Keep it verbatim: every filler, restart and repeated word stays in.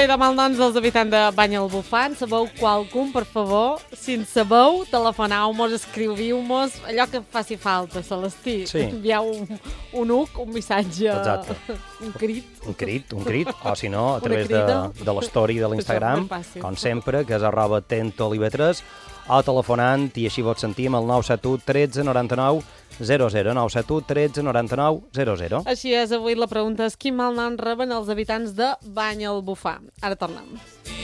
de malnoms dels habitants de Banyalbufar. Sabeu qualcun, per favor? Si en sabeu, telefoneu-mos, escriviu-mos, allò que faci falta, Celestí. Sí. Envieu un, un U C, un missatge, Exacte. un crit. Un crit, un crit, o si no, a Una través de, crida. de l'story de l'Instagram, Això és ben fàcil. com sempre, que és arroba tentolivetres, o telefonant, i així vos sentim al nou set u tretze noranta-nou zero zero, nou set u tretze noranta-nou zero zero. Així és, avui la pregunta és quin malnom reben els habitants de Banyalbufar. Ara tornem.